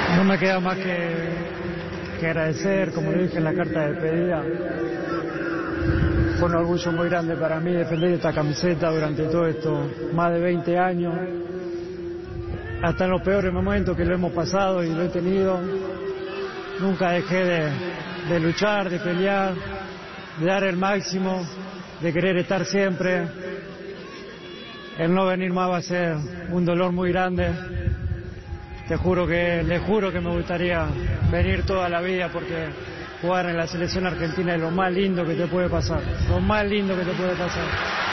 No me queda más que agradecer, como le dije en la carta de despedida. Fue un orgullo muy grande para mí defender esta camiseta durante todo esto, más de 20 años. Hasta en los peores momentos que lo hemos pasado y lo he tenido, nunca dejé de luchar, de pelear, de dar el máximo, de querer estar siempre. El no venir más va a ser un dolor muy grande. Le juro que me gustaría venir toda la vida, porque jugar en la selección argentina es lo más lindo que te puede pasar, lo más lindo que te puede pasar.